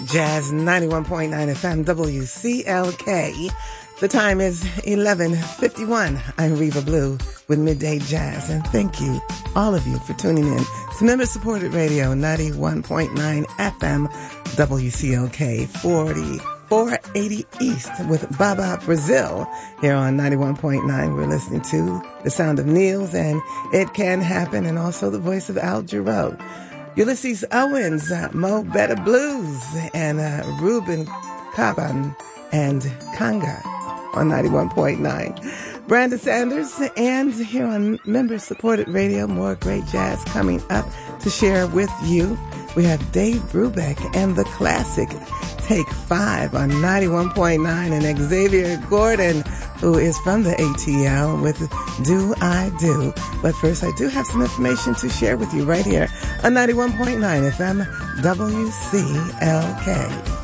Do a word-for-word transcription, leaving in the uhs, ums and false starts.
Jazz ninety-one point nine F M W C L K. The time is eleven fifty-one. I'm Reva Blue with Midday Jazz, and thank you, all of you, for tuning in to member-supported radio, ninety-one point nine F M W C L K, forty-four eighty East with Baba Brazil. Here on ninety-one point nine, we're listening to the sound of Niels and It Can Happen, and also the voice of Al Jarreau. Ulysses Owens, uh, Mo Better Blues, and uh, Ruben Caban and Kanga on ninety-one point nine. Brandon Sanders, and here on member-supported radio, more great jazz coming up to share with you. We have Dave Brubeck and the classic Take Five on ninety-one point nine, and Xavier Gordon, who is from the A T L, with Do I Do. But first, I do have some information to share with you right here on ninety-one point nine F M W C L K.